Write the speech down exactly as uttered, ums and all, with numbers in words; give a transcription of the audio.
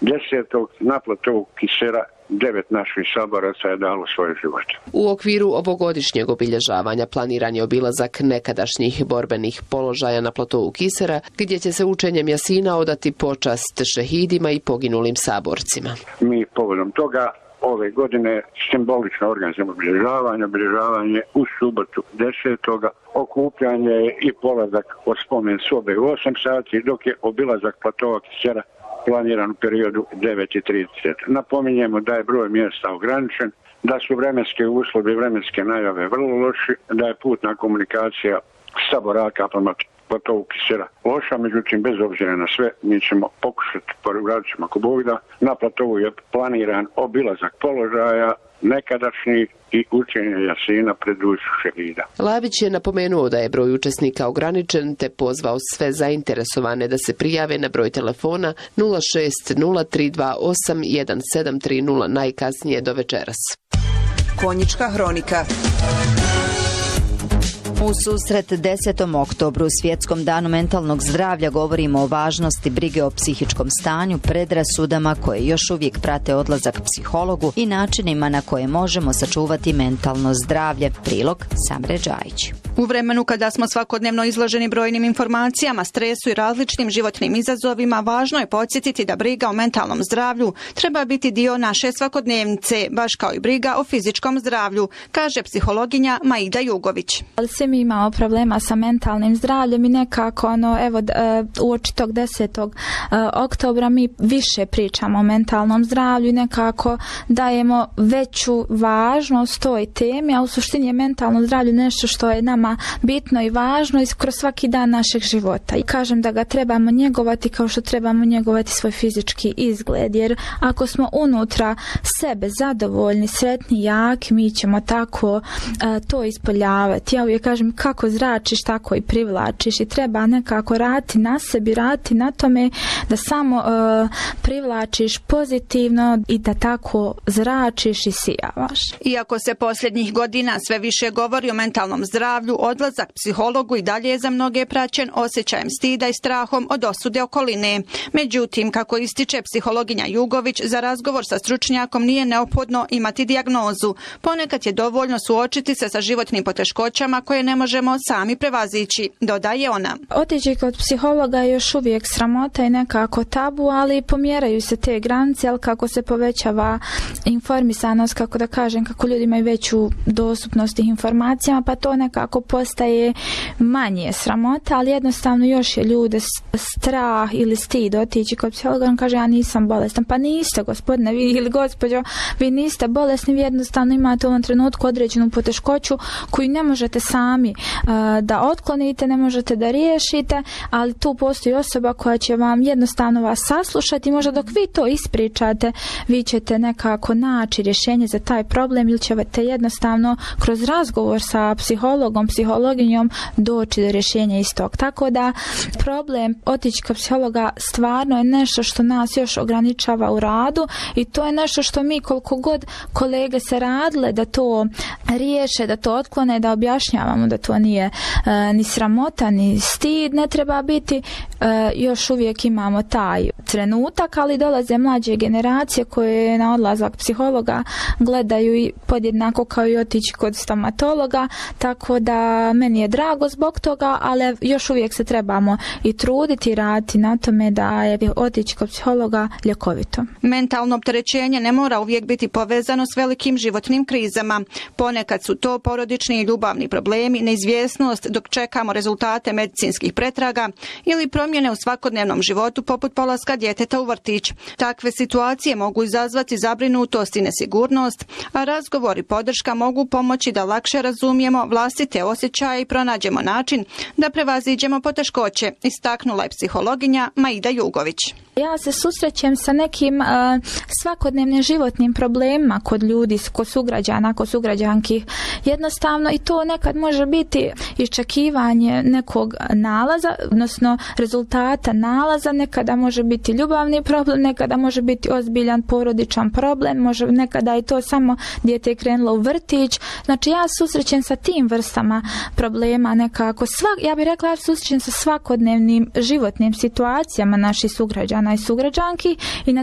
desetog na platovu Kisera devet naših saboraca je dalo svoje živote. U okviru ovogodišnjeg obilježavanja planiran je obilazak nekadašnjih borbenih položaja na platovu Kisera, gdje će se učenjem Jasina odati počast šehidima i poginulim saborcima. Mi povodom toga ove godine simbolično organizujemo obilježavanje, obilježavanje u subotu desetog okupljanje i polazak od spomen sobe u osam sati, dok je obilazak platova Kisera planiran u periodu devet i trideset. Napominjemo da je broj mjesta ograničen, da su vremenske uslovi i vremenske najave vrlo loši, da je putna komunikacija sa Boraka prema platovu Kisera loša, međutim bez obzira na sve mi ćemo pokušati, poradit ćemo ako Bog da. Na platovu je planiran obilazak položaja nekadašnjih i učenje Jasina pred dušu šehida. Lavić je napomenuo da je broj učesnika ograničen te pozvao sve zainteresovane da se prijave na broj telefona nula šest nula tri dva osam jedan sedam tri nula najkasnije do večeras. Konjička hronika. U susret desetom oktobru, Svjetskom danu mentalnog zdravlja, govorimo o važnosti brige o psihičkom stanju, predrasudama koje još uvijek prate odlazak psihologu i načinima na koje možemo sačuvati mentalno zdravlje. Prilog Samre Džajić. U vremenu kada smo svakodnevno izloženi brojnim informacijama, stresu i različitim životnim izazovima, važno je podsjetiti da briga o mentalnom zdravlju treba biti dio naše svakodnevnice, baš kao i briga o fizičkom zdravlju, kaže psihologinja Maida Jugović. Ali svi mi imamo problema sa mentalnim zdravljem i nekako ono, evo, uoči tog desetog oktobra mi više pričamo o mentalnom zdravlju i nekako dajemo veću važnost toj temi, a u suštini je mentalno zdravlje nešto što je nama bitno i važno i kroz svaki dan našeg života. I kažem da ga trebamo njegovati kao što trebamo njegovati svoj fizički izgled, jer ako smo unutra sebe zadovoljni, sretni, jaki, mi ćemo tako uh, to ispoljavati. Ja uvijek kažem kako zračiš, tako i privlačiš i treba nekako raditi na sebi, raditi na tome da samo uh, privlačiš pozitivno i da tako zračiš i sijavaš. Iako se posljednjih godina sve više govori o mentalnom zdravlju, odlazak psihologu i dalje je za mnoge praćen osjećajem stida i strahom od osude okoline. Međutim, kako ističe psihologinja Jugović, za razgovor sa stručnjakom nije neophodno imati dijagnozu. Ponekad je dovoljno suočiti se sa životnim poteškoćama koje ne možemo sami prevazići, dodaje ona. Otići kod psihologa je još uvijek sramota i nekako tabu, ali pomjeraju se te granice, ali kako se povećava informisanost, kako da kažem, kako ljudi imaju veću dostupnost tih informacijama, pa to nekako postaje manje sramota, ali jednostavno još je ljude strah ili stid otići kod psihologa. On kaže, ja nisam bolestan. Pa niste, gospodine, vi ili gospođo, vi niste bolesni, vi jednostavno imate u ovom trenutku određenu poteškoću koju ne možete sami uh, da otklonite, ne možete da riješite, ali tu postoji osoba koja će vam jednostavno vas saslušati i možda dok vi to ispričate, vi ćete nekako naći rješenje za taj problem ili ćete jednostavno kroz razgovor sa psihologom, psihologinjom doći do rješenja istog. Tako da problem otići kod psihologa stvarno je nešto što nas još ograničava u radu i to je nešto što mi koliko god kolege se radile da to riješe, da to otklone, da objašnjavamo da to nije e, ni sramota, ni stid, ne treba biti, e, još uvijek imamo taj trenutak, ali dolaze mlađe generacije koje na odlazak psihologa gledaju i podjednako kao i otići kod stomatologa, tako da meni je drago zbog toga, ali još uvijek se trebamo i truditi i raditi na tome da je otići kod psihologa ljekovito. Mentalno opterećenje ne mora uvijek biti povezano s velikim životnim krizama. Ponekad su to porodični i ljubavni problemi, neizvjesnost dok čekamo rezultate medicinskih pretraga ili promjene u svakodnevnom životu poput polaska djeteta u vrtić. Takve situacije mogu izazvati zabrinutost i nesigurnost, a razgovor i podrška mogu pomoći da lakše razumijemo vlastite osjećaje i pronađemo način da prevaziđemo poteškoće, istaknula je psihologinja Maida Jugović. Ja se susrećem sa nekim uh, svakodnevnim životnim problemima kod ljudi, kod sugrađana, kod sugrađanki. Jednostavno i to nekad može biti iščekivanje nekog nalaza, odnosno rezultata nalaza, nekada može biti ljubavni problem, nekada može biti ozbiljan porodičan problem, može nekada i to samo dijete je krenulo u vrtić. Znači ja susrećem sa tim vrstama problema nekako. Svak, ja bih rekla ja susrećem sa svakodnevnim životnim situacijama naših sugrađana i sugrađanki i na